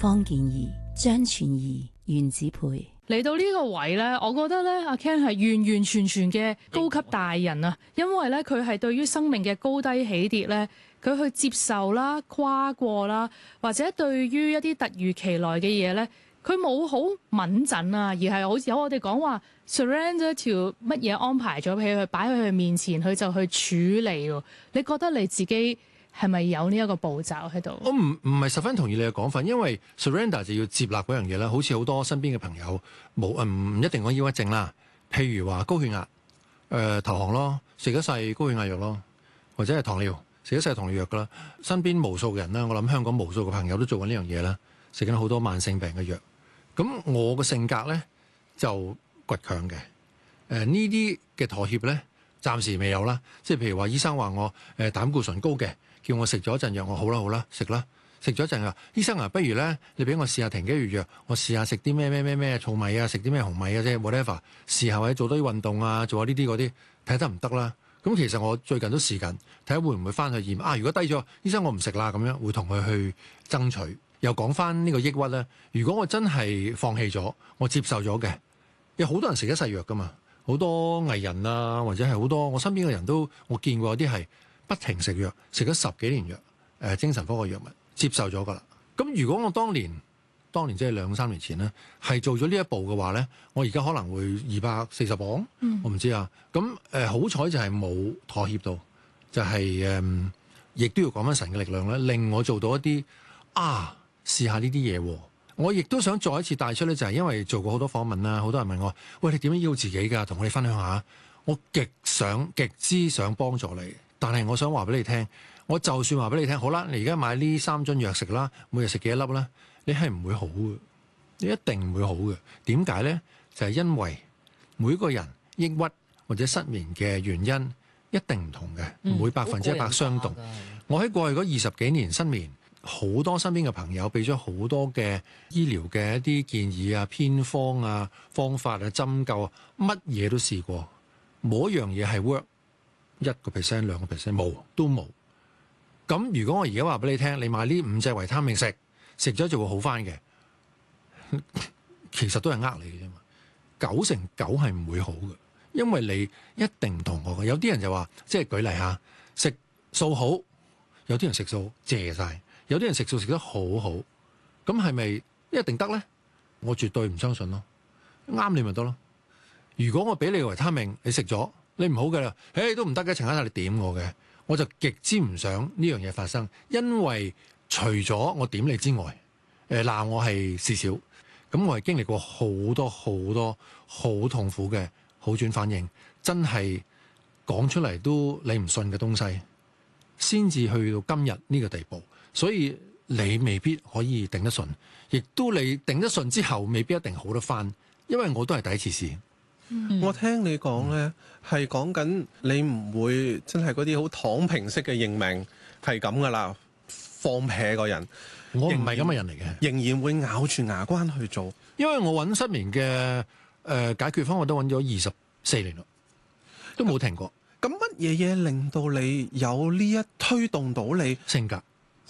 方健儀、張全儀、袁子培。 嚟到呢個位呢，我覺得呢，阿 Ken 係完完全全嘅高級大人啊！因為呢，佢係對於生命嘅高低起跌呢，佢去接受啦、跨過啦，或者對於一啲突如其來嘅嘢呢，佢冇好敏陣啊，而係好似有我哋講話 surrender to 乜嘢安排咗俾佢，擺喺佢面前，佢就去處理喎。你覺得你自己係咪有呢一個步驟喺度？ 我唔係十分同意你嘅講法，因為 surrender 就要接納嗰樣嘢啦。好似好多身邊嘅朋友唔一定講抑鬱症啦，譬如話高血壓，投降咯，食一世高血壓藥咯，或者係糖尿食一世糖尿藥噶啦。身邊無數嘅人啦，我諗香港無數嘅朋友都做緊呢樣嘢啦，食緊好多慢性病嘅藥。咁我嘅性格咧就倔強嘅，呢啲嘅妥協咧暫時未有啦。即係譬如話醫生話我膽固醇高嘅，叫我食咗一陣藥，我好啦食啦，食咗一陣藥，醫生啊，不如咧你俾我試下停幾個月藥，我試下食啲咩糙米啊，食啲咩紅米啊，即係 whatever， 試下或者做多啲運動啊，做下呢啲嗰啲，睇得唔得啦？咁其實我最近都試緊，睇下會唔會翻去驗啊？如果低咗，醫生我唔食啦，咁樣會同佢去爭取。又講翻呢個抑鬱咧，如果我真係放棄咗，我接受咗嘅，有好多人食一世藥噶嘛，好多藝人啊，或者係好多我身邊嘅人都，我見過有啲係不停食藥，食咗10幾年藥，精神科嘅藥物接受咗噶啦。咁如果我當年即係2-3年前咧，係做咗呢一步嘅話咧，我而家可能會240磅，我唔知啊。咁好彩就係冇妥協到，就係亦都要講翻神嘅力量咧，令我做到一啲試下呢啲嘢喎。我亦都想再一次帶出咧，就係因為做過好多訪問啦，好多人問我：喂，你點樣醫好自己㗎？同我哋分享下。我極之想幫助你，但係我想話俾你聽，我就算話俾你聽，好啦，你而家買呢3樽藥食啦，每日食幾多粒啦，你係唔會好嘅，你一定唔會好嘅。點解咧？就係因為每個人抑鬱或者失眠嘅原因一定唔同嘅，唔會100%相同。我喺過去嗰20幾年失眠，好多身邊嘅朋友俾咗好多嘅醫療嘅一啲建議啊、偏方啊、方法啊、針灸啊，乜嘢都試過，冇一樣嘢係 work 1%、2%都冇。咁如果我而家話俾你聽，你買呢5隻維他命食咗就會好翻嘅，其實都係呃你嘅啫嘛。99%係唔會好嘅，因為你一定唔同我嘅。有啲人就話，即係舉例下，食素好，有啲人食素謝晒。有啲人食素食得好好，咁係咪一定得咧？我絕對唔相信咯。啱你咪得咯。如果我俾你維他命，你食咗，你唔好嘅啦，都唔得嘅，陳生你點我嘅，我就極之唔想呢樣嘢發生。因為除咗我點你之外，鬧我係事少，咁我係經歷過好多好痛苦嘅好轉反應，真係講出嚟都你唔信嘅東西，先至去到今日呢個地步。所以你未必可以頂得順，亦都你頂得順之後未必一定好得翻，因為我都係第一次試。 我聽你講呢，係講緊你唔會真係嗰啲好躺平式嘅認命係咁噶啦，放屁個人。 我唔係咁嘅人嚟嘅， 仍然會咬住牙關去做。 因為我揾失眠嘅解決方法都揾咗24年啦，都冇停過。 咁乜嘢嘢令到你有呢一推動到你性格，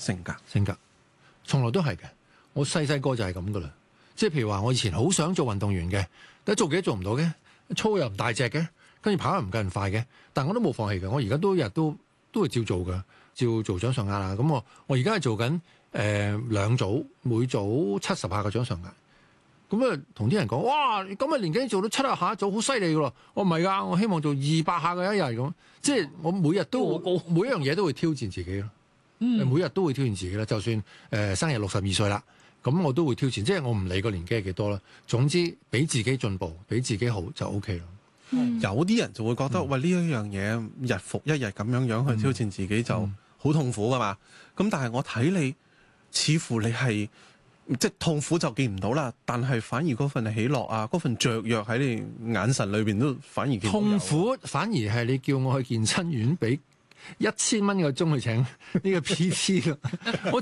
從來都係嘅。我細個就係咁噶啦，即係譬如話我以前好想做運動員嘅，但係做幾都做唔到嘅，操又唔大隻嘅，跟住跑又唔夠人快嘅，但我都冇放棄嘅。我而家都日都會照做嘅，照做掌上壓啦。咁我而家係做緊2組，每組70下個掌上壓。咁啊，同啲人講，哇，咁嘅年紀做到70下一組，好犀利噶咯。我唔係噶，我希望做200下嘅一日咁。即係我每日都每一樣嘢都會挑戰自己咯。每日都會挑戰自己啦。就算生日62歲啦，咁我都會挑戰。即係我唔理個年紀係幾多啦。總之俾自己進步，俾自己好就 OK 咯。 有啲人就會覺得，喂，呢一樣嘢日復一日咁樣去挑戰自己就好痛苦噶嘛。咁但係我睇你，似乎你係即係痛苦就見唔到啦，但係反而嗰份喜樂啊，嗰份雀躍喺你眼神裏邊都反而見到。 痛苦反而係你叫我去健身院俾1000蚊個鐘去請呢個 PT 我